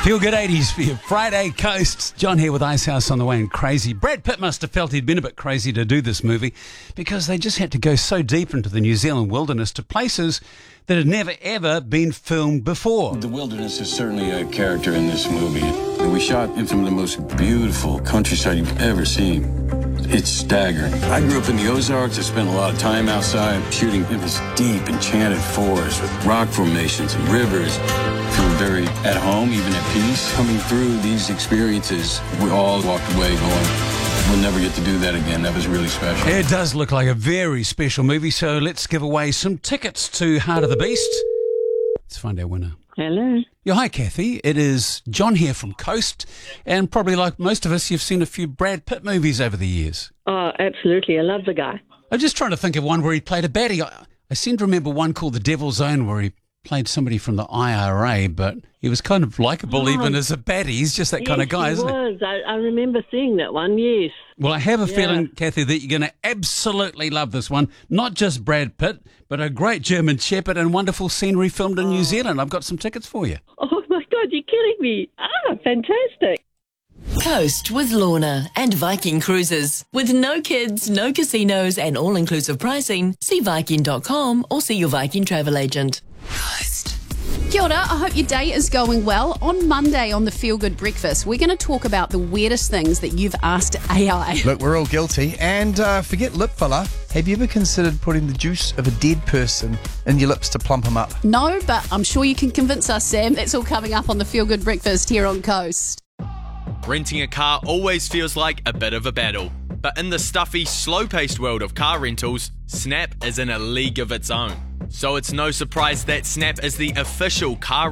Feel good 80s for your Friday Coast. John here with Icehouse on the way and Crazy. Brad Pitt must have felt he'd been a bit crazy to do this movie because they just had to go so deep into the New Zealand wilderness to places that had never ever been filmed before. The wilderness is certainly a character in this movie. We shot in some of the most beautiful countryside you've ever seen. It's staggering. I grew up in the Ozarks. I spent a lot of time outside shooting in this deep, enchanted forest with rock formations and rivers. Feel very at home, even at peace. Coming through these experiences, we all walked away going, we'll never get to do that again. That was really special. It does look like a very special movie, so let's give away some tickets to Heart of the Beast. Let's find our winner. Hello. Yeah, hi, Kathy. It is John here from Coast, and probably like most of us, you've seen a few Brad Pitt movies over the years. Oh, absolutely. I love the guy. I'm just trying to think of one where he played a baddie. I seem to remember one called The Devil's Own where he played somebody from the IRA, but he was kind of likeable even as a baddie. He's just that kind of guy, isn't he? I remember seeing that one, yes. Well, I have a feeling, Kathy, that you're going to absolutely love this one. Not just Brad Pitt, but a great German Shepherd and wonderful scenery filmed in New Zealand. I've got some tickets for you. Oh, my God, you're kidding me. Fantastic. Coast with Lorna and Viking Cruises. With no kids, no casinos and all-inclusive pricing, see Viking.com or see your Viking travel agent. Coast. Kia ora, I hope your day is going well. On Monday on the Feel Good Breakfast, we're going to talk about the weirdest things that you've asked AI. Look, we're all guilty. And forget lip filler. Have you ever considered putting the juice of a dead person in your lips to plump them up? No, but I'm sure you can convince us, Sam. That's all coming up on the Feel Good Breakfast here on Coast. Renting a car always feels like a bit of a battle. But in the stuffy, slow-paced world of car rentals, Snap is in a league of its own. So it's no surprise that Snap is the official car